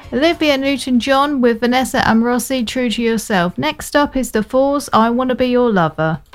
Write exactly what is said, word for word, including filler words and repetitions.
Olivia Newton-John with Vanessa Amorosi, True to Yourself. Next up is The Fours, I Want to Be Your Lover.